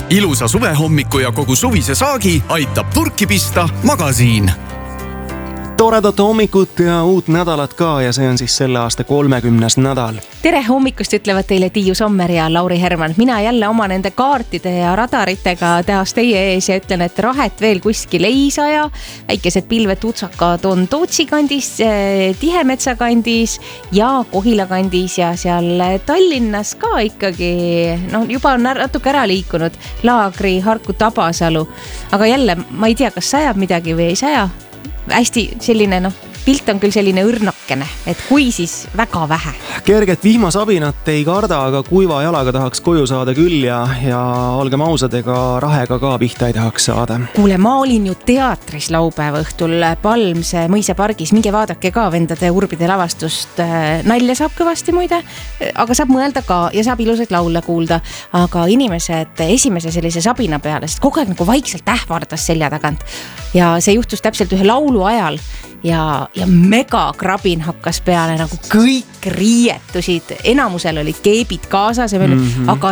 Ilusa suvehommiku ja kogu suvise saagi aitab purki pista Magasiin. Toredat hommikut ja uut nädalat ka ja see on siis selle aasta 30. nädal. Tere hommikust ütlevad teile Tiiu Sommer ja Lauri Herman. Mina jälle oma nende kaartide ja radaritega tehas teie ees ja ütlen, et rahet veel kuskil ei saja. Väikesed pilved tutsakad on Tootsi kandis, Tihemetsa kandis ja Kohila kandis ja seal Tallinnas ka ikkagi juba on natuke ära liikunud Laagri, Harku, Tabasalu. Aga jälle, ma ei tea, kas sajab midagi või ei saja. Hästi selline, pilt on küll selline õrnakene, et kui siis väga vähe. Kerget vihmasabinat ei karda, aga kuiva jalaga tahaks koju saada küll ja olgem ausad, ega rahega ka pihta ei tahaks saada. Kuule, ma olin ju teatris laupäeva õhtul Palmse mõisapargis. Minge vaadake ka vendade urbide lavastust. Nalja saab kõvasti muide, aga saab mõelda ka ja saab ilusaid laule kuulda. Aga inimesed esimese sellise sabina peale, sest kogu aeg nagu vaikselt ähvardas selja tagant. Ja see juhtus täpselt ühe laulu ajal ja megakrabin hakkas peale, nagu kõik riietusid, enamusel olid keebid kaasas, aga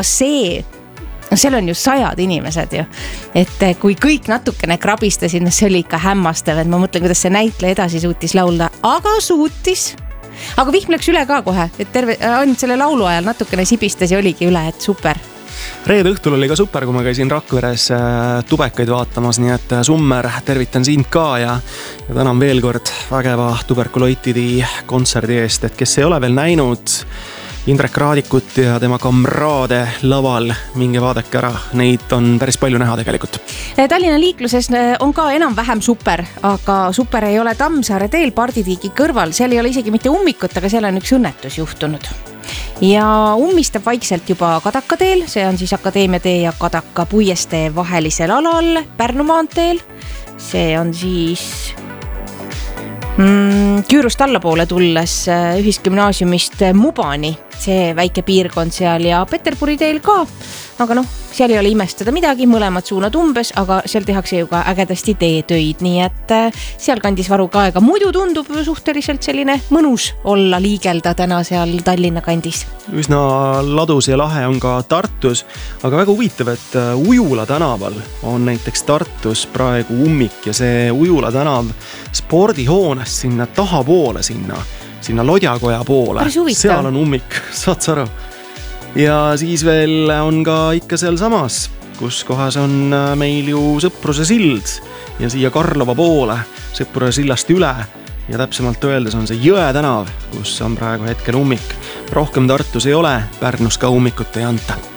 seal on ju sajad inimesed ju, et kui kõik natukene krabistasid, see oli ikka hämmastav, et ma mõtlen, kuidas see näitleja edasi suutis laulda, aga suutis. Aga vihm läks üle ka kohe, et ainult selle laulu ajal natukene sibistas ja oligi üle, et super. Reede õhtul oli ka super, kui ma käisin Rakveres tubekaid vaatamas, nii et Summer, tervitan sind ka ja tänan veel kord vägeva tuberkuloitidi kontserdi eest, et kes ei ole veel näinud Indrek Raadikut ja tema kamraade laval, minge vaadake ära, neid on päris palju näha tegelikult. Tallinna liikluses on ka enam-vähem super, aga super ei ole Tammsaare teel Parditiigi kõrval, seal ei ole isegi mitte ummikut, aga seal on üks õnnetus juhtunud. Ja ummistab vaikselt juba Kadaka teel, see on siis Akadeemia tee ja Kadaka puiestee vahelisel alal Pärnu maanteel. See on siis Küürust allapoole tulles ühisgümnaasiumist Mubani, see väike piirkond seal ja Peterburi teel ka, aga seal ei ole imestada midagi, mõlemad suunad umbes, aga seal tehakse ju ka ägedasti teetöid, nii et seal kandis varuga aega. Muidu tundub suhteliselt selline mõnus olla liigelda täna seal Tallinna kandis. Üsna ladus ja lahe on ka Tartus, aga väga huvitav, et Ujula tänaval on näiteks Tartus praegu ummik ja see Ujula tänav spordihoonest sinna tahapoole, sinna Lodjakoja poole, seal on ummik, saad sa aru? Ja siis veel on ka ikka seal samas, kus kohas on meil ju Sõpruse sild ja siia Karlova poole Sõpruse sillast üle ja täpsemalt öeldes on see Jõe tänav, kus on praegu hetkel ummik. Rohkem Tartus ei ole, Pärnus ka ummikut ei anta.